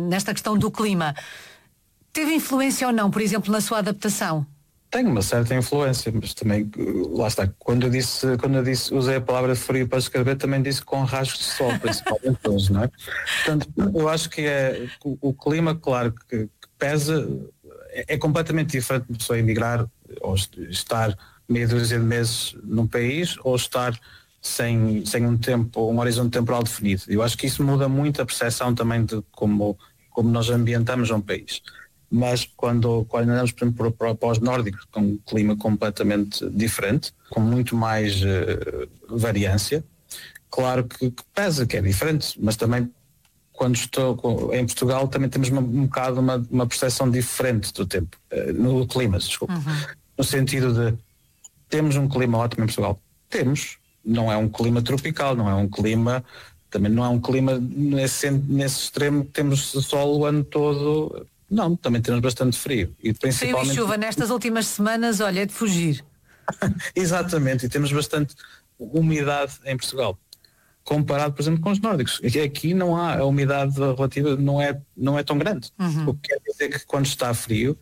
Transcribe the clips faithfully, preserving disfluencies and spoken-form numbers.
nesta questão do clima. Teve influência ou não, por exemplo, na sua adaptação? Tem uma certa influência, mas também, lá está, quando eu disse, quando eu disse, usei a palavra frio para escrever, também disse com raios de sol, principalmente hoje, não é? Portanto, eu acho que é o, o clima, claro, que, que pesa, é, é completamente diferente de uma pessoa emigrar ou estar meia dúzia de meses num país ou estar sem, sem um tempo, um horizonte temporal definido. Eu acho que isso muda muito a percepção também de como, como nós ambientamos um país. Mas quando, quando andamos, por exemplo, para, para os nórdicos, com um clima completamente diferente, com muito mais uh, variância, claro que, que pesa, que é diferente, mas também quando estou com, em Portugal também temos uma, um bocado uma, uma percepção diferente do tempo, uh, no clima, desculpa, uhum. No sentido de temos um clima ótimo em Portugal, temos, não é um clima tropical, não é um clima, também não é um clima nesse, nesse extremo que temos sol o ano todo. Não, também temos bastante frio. E principalmente... Frio e chuva nestas últimas semanas, olha, é de fugir. Exatamente, e temos bastante umidade em Portugal. Comparado, por exemplo, com os nórdicos. Aqui não há, a umidade relativa não é, não é tão grande. Uhum. O que quer dizer que quando está frio,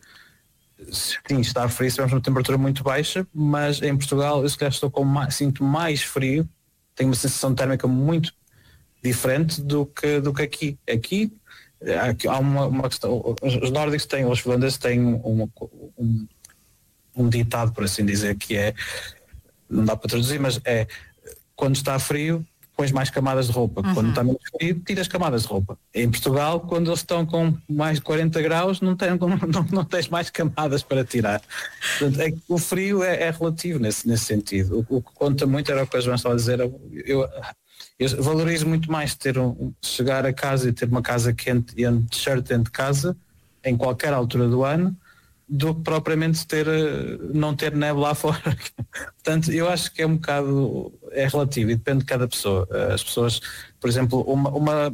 sim, está frio, temos uma temperatura muito baixa, mas em Portugal eu se calhar estou com mais, sinto mais frio, tenho uma sensação térmica muito diferente do que, do que aqui. Aqui há uma, uma questão, os nórdicos têm, os finlandeses têm um, um, um ditado, por assim dizer, que é, não dá para traduzir, mas é, quando está frio, pões mais camadas de roupa, uhum. Quando está muito frio, tiras camadas de roupa. Em Portugal, quando eles estão com mais de quarenta graus, não, tem, não, não tens mais camadas para tirar. Portanto, é, o frio é, é relativo nesse, nesse sentido. O, o que conta muito era o que a Joana estava a dizer, eu... Eu valorizo muito mais ter um, chegar a casa e ter uma casa quente e um t-shirt dentro de casa em qualquer altura do ano do que propriamente ter, não ter neve lá fora. Portanto, eu acho que é um bocado, é relativo e depende de cada pessoa. As pessoas, por exemplo, uma, uma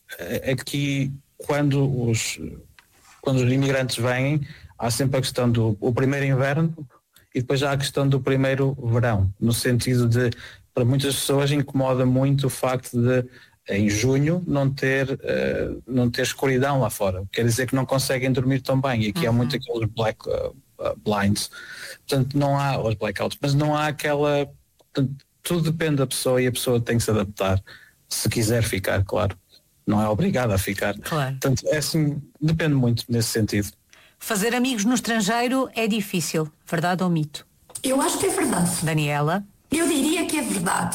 aqui quando os, quando os imigrantes vêm, há sempre a questão do o primeiro inverno e depois já há a questão do primeiro verão, no sentido de para muitas pessoas incomoda muito o facto de em junho não ter, uh, não ter escuridão lá fora. Quer dizer que não conseguem dormir tão bem. E aqui uhum. Há muito aqueles black uh, uh, blinds. Portanto, não há os blackouts, mas não há aquela... Portanto, tudo depende da pessoa e a pessoa tem que se adaptar. Se quiser ficar, claro. Não é obrigada a ficar. Claro. Portanto, é assim, depende muito nesse sentido. Fazer amigos no estrangeiro é difícil. Verdade ou mito? Eu acho que é verdade. Daniela? Eu diria que é verdade,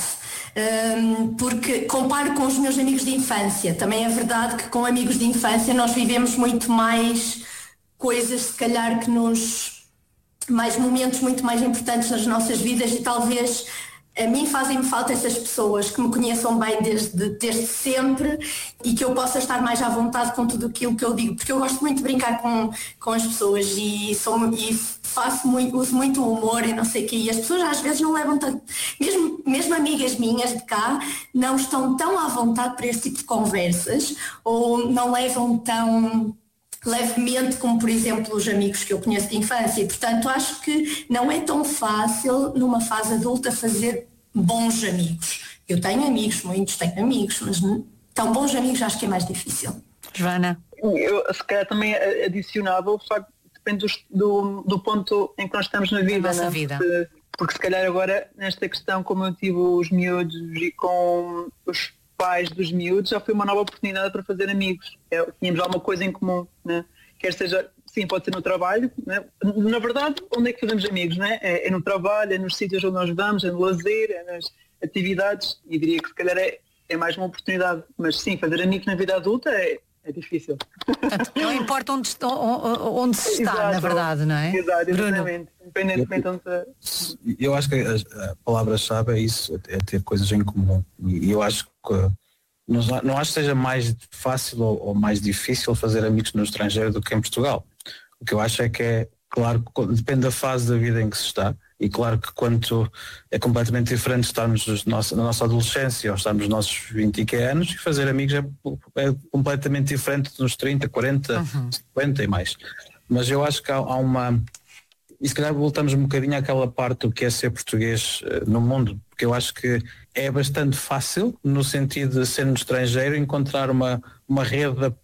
um, porque comparo com os meus amigos de infância. Também é verdade que com amigos de infância nós vivemos muito mais coisas, se calhar, que nos... mais momentos muito mais importantes nas nossas vidas e talvez a mim fazem-me falta essas pessoas que me conheçam bem desde, desde sempre e que eu possa estar mais à vontade com tudo aquilo que eu digo, porque eu gosto muito de brincar com, com as pessoas e, sou, e faço muito, uso muito o humor e não sei o quê, e as pessoas às vezes não levam tanto, mesmo, mesmo amigas minhas de cá não estão tão à vontade para esse tipo de conversas ou não levam tão levemente como, por exemplo, os amigos que eu conheço de infância e, portanto, acho que não é tão fácil numa fase adulta fazer bons amigos. Eu tenho amigos, muitos tenho amigos, mas tão bons amigos acho que é mais difícil. Joana? Eu, se calhar, também adicionava o facto, depende do, do ponto em que nós estamos na vida, nossa né? vida. Porque, porque se calhar agora, nesta questão, como eu tive os miúdos e com os pais dos miúdos, já foi uma nova oportunidade para fazer amigos. É, tínhamos alguma coisa em comum, né? Quer seja, sim, pode ser no trabalho, né? Na verdade, onde é que fazemos amigos, né? É, é no trabalho, é nos sítios onde nós vamos, é no lazer, é nas atividades, e diria que se calhar é, é mais uma oportunidade, mas sim, fazer amigos na vida adulta é, é difícil. Portanto, não importa onde, está, onde se está, exato, na verdade, não é? Exato, exatamente. Independentemente de onde... Eu acho que a, a palavra-chave é isso, é ter coisas em comum. E eu acho que não, não acho que seja mais fácil ou, ou mais difícil fazer amigos no estrangeiro do que em Portugal. O que eu acho é que é, claro, depende da fase da vida em que se está. E claro que quanto é completamente diferente estarmos na nossa, na nossa adolescência ou estarmos nos nossos vinte e que anos, e fazer amigos é, é completamente diferente dos trinta, quarenta, uhum. cinquenta e mais. Mas eu acho que há, há uma... E se calhar voltamos um bocadinho àquela parte do que é ser português uh, no mundo, porque eu acho que é bastante fácil, no sentido de ser no estrangeiro, encontrar uma, uma rede de